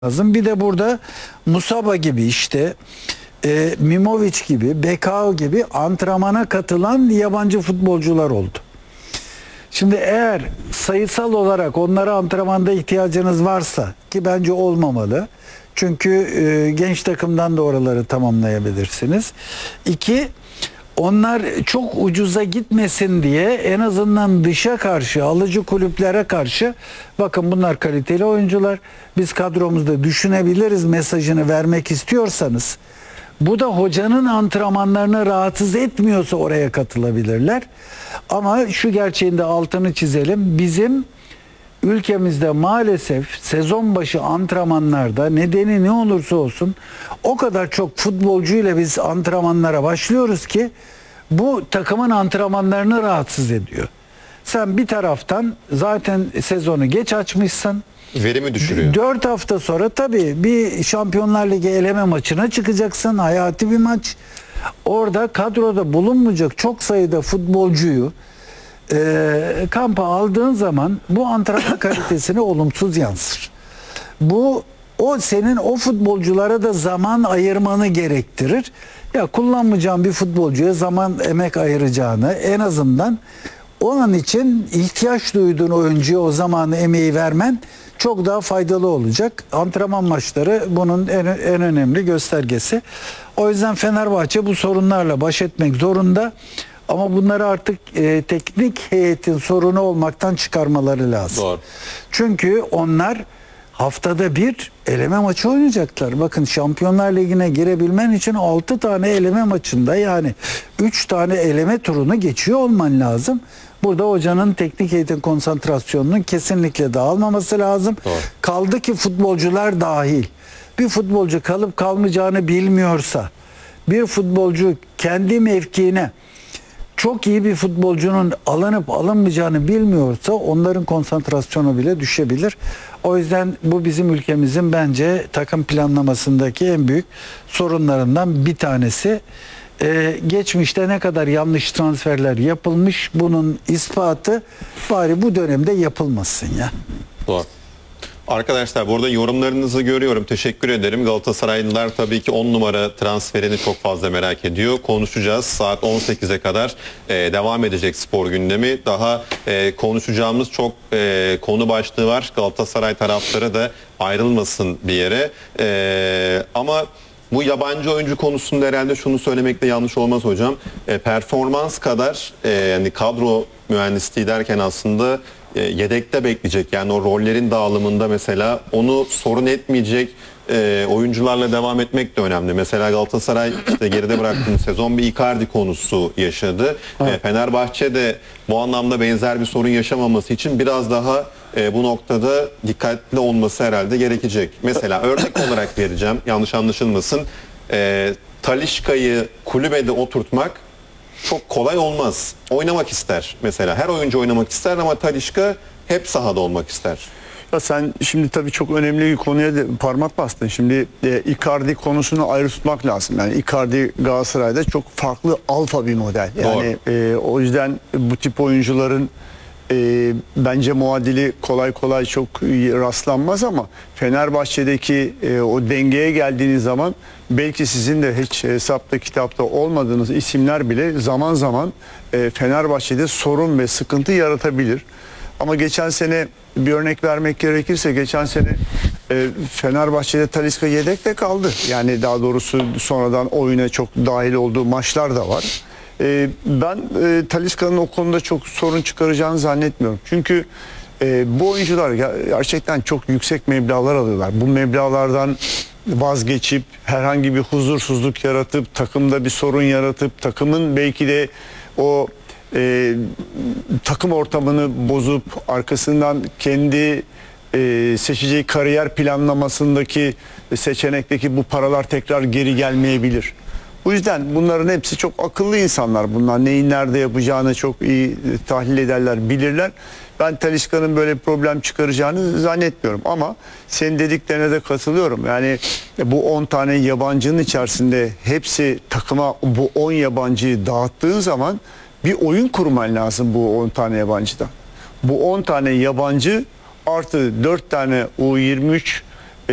lazım. Bir de burada Musaba gibi işte Mimovic gibi, Bekao gibi antrenmana katılan yabancı futbolcular oldu. Şimdi eğer sayısal olarak onlara antrenmanda ihtiyacınız varsa, ki bence olmamalı. Çünkü genç takımdan da oraları tamamlayabilirsiniz. İki, onlar çok ucuza gitmesin diye en azından dışa karşı, alıcı kulüplere karşı, bakın bunlar kaliteli oyuncular, biz kadromuzda düşünebiliriz mesajını vermek istiyorsanız, bu da hocanın antrenmanlarını rahatsız etmiyorsa oraya katılabilirler. Ama şu gerçeğin de altını çizelim. Bizim ülkemizde maalesef sezon başı antrenmanlarda, nedeni ne olursa olsun, o kadar çok futbolcuyla biz antrenmanlara başlıyoruz ki bu takımın antrenmanlarını rahatsız ediyor. Sen bir taraftan zaten sezonu geç açmışsın. Verimi düşürüyor. 4 hafta sonra tabii bir Şampiyonlar Ligi eleme maçına çıkacaksın. Hayati bir maç. Orada kadroda bulunmayacak çok sayıda futbolcuyu kampa aldığın zaman bu antrenman kalitesine olumsuz yansır. O senin o futbolculara da zaman ayırmanı gerektirir. Ya kullanmayacağın bir futbolcuya zaman, emek ayıracağını, en azından o an için ihtiyaç duyduğun oyuncuya o zamanı, emeği vermen çok daha faydalı olacak. Antrenman maçları bunun en önemli göstergesi. O yüzden Fenerbahçe bu sorunlarla baş etmek zorunda. Ama bunları artık teknik heyetin sorunu olmaktan çıkarmaları lazım. Doğru. Çünkü onlar haftada bir eleme maçı oynayacaklar. Bakın, Şampiyonlar Ligi'ne girebilmen için 6 tane eleme maçında, yani 3 tane eleme turunu geçiyor olman lazım. Burada hocanın teknik heyetin konsantrasyonunun kesinlikle dağılmaması lazım. Doğru. Kaldı ki futbolcular dahil. Bir futbolcu kalıp kalmayacağını bilmiyorsa, bir futbolcu kendi mevkiine, çok iyi bir futbolcunun alınıp alınmayacağını bilmiyorsa, onların konsantrasyonu bile düşebilir. O yüzden bu bizim ülkemizin bence takım planlamasındaki en büyük sorunlarından bir tanesi. Geçmişte ne kadar yanlış transferler yapılmış, bunun ispatı bari bu dönemde yapılmasın ya. Doğru. Arkadaşlar, burada yorumlarınızı görüyorum. Teşekkür ederim. Galatasaraylılar tabii ki 10 numara transferini çok fazla merak ediyor. Konuşacağız. Saat 18'e kadar devam edecek spor gündemi. Daha konuşacağımız çok konu başlığı var. Galatasaray taraftarı da ayrılmasın bir yere. Ama bu yabancı oyuncu konusunda herhalde şunu söylemekte yanlış olmaz hocam. Performans kadar yani kadro mühendisliği derken aslında yedekte bekleyecek, yani o rollerin dağılımında mesela onu sorun etmeyecek oyuncularla devam etmek de önemli. Mesela Galatasaray işte geride bıraktığımız sezon bir Icardi konusu yaşadı. Evet. Fenerbahçe de bu anlamda benzer bir sorun yaşamaması için biraz daha bu noktada dikkatli olması herhalde gerekecek. Mesela örnek olarak vereceğim, yanlış anlaşılmasın. Talisca'yı kulübede oturtmak çok kolay olmaz. Oynamak ister mesela. Her oyuncu oynamak ister ama Talisca hep sahada olmak ister. Ya sen şimdi tabii çok önemli bir konuya da parmak bastın. Şimdi Icardi konusunu ayrı tutmak lazım. Yani Icardi Galatasaray'da çok farklı alfa bir model. Yani o yüzden bu tip oyuncuların bence muadili kolay kolay çok rastlanmaz, ama Fenerbahçe'deki o dengeye geldiğiniz zaman belki sizin de hiç hesapta kitapta olmadığınız isimler bile zaman zaman Fenerbahçe'de sorun ve sıkıntı yaratabilir. Ama geçen sene bir örnek vermek gerekirse, geçen sene Fenerbahçe'de Talisca yedekte kaldı. Yani daha doğrusu sonradan oyuna çok dahil olduğu maçlar da var. Ben Talisca'nın o konuda çok sorun çıkaracağını zannetmiyorum. Çünkü bu oyuncular gerçekten çok yüksek meblağlar alıyorlar. Bu meblağlardan vazgeçip herhangi bir huzursuzluk yaratıp, takımda bir sorun yaratıp, takımın belki de o takım ortamını bozup arkasından kendi seçeceği kariyer planlamasındaki seçenekteki bu paralar tekrar geri gelmeyebilir. Bu yüzden bunların hepsi çok akıllı insanlar. Bunlar neyin nerede yapacağını çok iyi tahlil ederler, bilirler. Ben Talisca'nın böyle bir problem çıkaracağını zannetmiyorum. Ama senin dediklerine de katılıyorum. Yani bu 10 tane yabancının içerisinde hepsi takıma bu 10 yabancıyı dağıttığın zaman bir oyun kurman lazım bu 10 tane yabancıdan. Bu 10 tane yabancı artı 4 tane U23